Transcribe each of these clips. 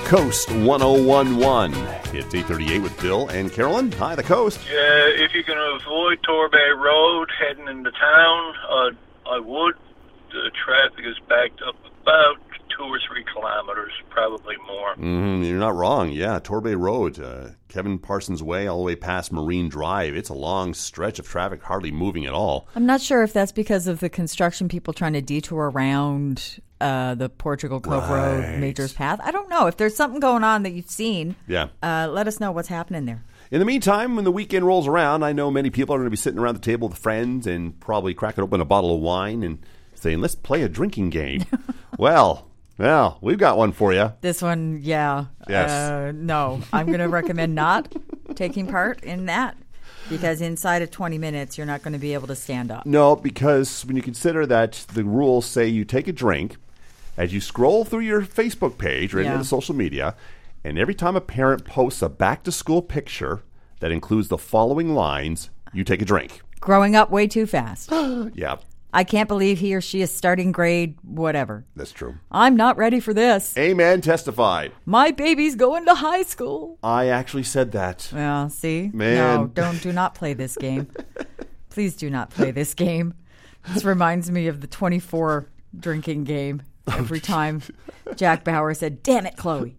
Coast 1011. It's 8:38 with Bill and Carolyn. Hi, the Coast. Yeah, if you can avoid Torbay Road heading into town, I would. The traffic is backed up about 2 or 3 kilometers, probably more. You're not wrong. Yeah, Torbay Road, Kevin Parsons Way, all the way past Marine Drive. It's a long stretch of traffic, hardly moving at all. I'm not sure if that's because of the construction people trying to detour around the Portugal Cove Road, Major's Path. I don't know. If there's something going on that you've seen, let us know what's happening there. In the meantime, when the weekend rolls around, I know many people are going to be sitting around the table with friends and probably cracking open a bottle of wine and saying, let's play a drinking game. Well, we've got one for you. This one, yeah. Yes. No, I'm going to recommend not taking part in that because inside of 20 minutes, you're not going to be able to stand up. No, because when you consider that the rules say you take a drink, as you scroll through your Facebook page or any of the social media, and every time a parent posts a back-to-school picture that includes the following lines, you take a drink. Growing up way too fast. Yeah. I can't believe he or she is starting grade whatever. That's true. I'm not ready for this. Amen. Testified. My baby's going to high school. I actually said that. Well, see? Man. No, do not play this game. Please do not play this game. This reminds me of the 24 drinking game. Every time Jack Bauer said, damn it, Chloe.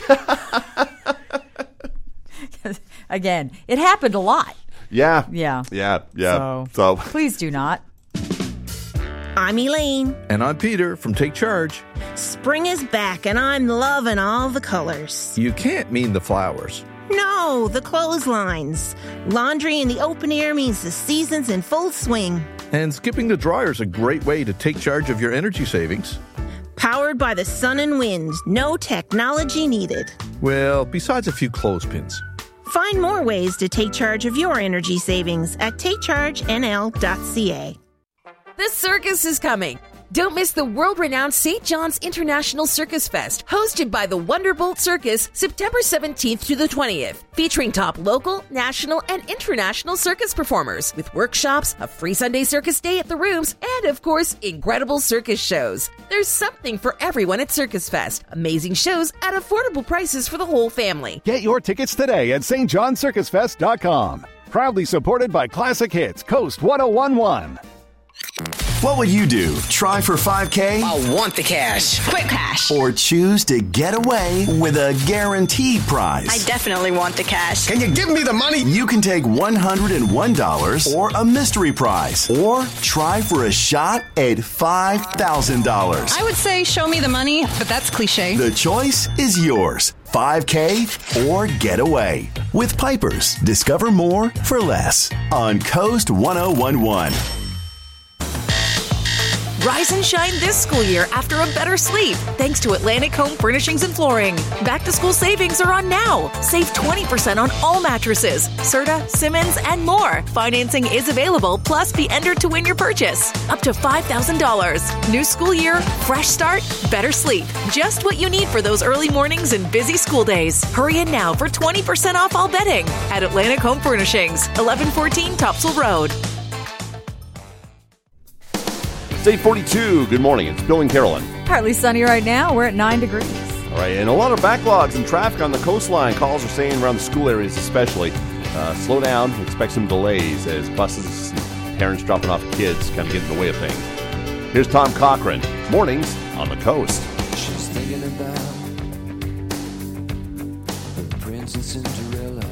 Again, it happened a lot. Yeah. So please do not. I'm Elaine. And I'm Peter from Take Charge. Spring is back and I'm loving all the colors. You can't mean the flowers. No, the clotheslines. Laundry in the open air means the season's in full swing. And skipping the dryer is a great way to take charge of your energy savings. Powered by the sun and wind. No technology needed. Well, besides a few clothespins. Find more ways to take charge of your energy savings at takechargenl.ca. The circus is coming. Don't miss the world-renowned St. John's International Circus Fest, hosted by the Wonderbolt Circus, September 17th to the 20th, featuring top local, national, and international circus performers, with workshops, a free Sunday circus day at the Rooms, and, of course, incredible circus shows. There's something for everyone at Circus Fest. Amazing shows at affordable prices for the whole family. Get your tickets today at stjohncircusfest.com. Proudly supported by Classic Hits Coast 1011. What would you do? Try for $5K? I want the cash. Quick cash. Or choose to get away with a guaranteed prize? I definitely want the cash. Can you give me the money? You can take $101 or a mystery prize. Or try for a shot at $5,000. I would say show me the money, but that's cliche. The choice is yours. 5K or get away. With Pipers, discover more for less. On Coast 1011. Rise and shine this school year after a better sleep, thanks to Atlantic Home Furnishings and Flooring. Back-to-school savings are on now. Save 20% on all mattresses, Serta, Simmons, and more. Financing is available, plus be entered to win your purchase. Up to $5,000. New school year, fresh start, better sleep. Just what you need for those early mornings and busy school days. Hurry in now for 20% off all bedding at Atlantic Home Furnishings, 1114 Topsail Road. It's 8:42. Good morning. It's Bill and Carolyn. Partly sunny right now. We're at 9 degrees. All right, and a lot of backlogs and traffic on the coastline. Calls are saying around the school areas especially. Slow down. Expect some delays as buses and parents dropping off kids kind of get in the way of things. Here's Tom Cochran. Mornings on the Coast. She's thinking about the Prince and Cinderella.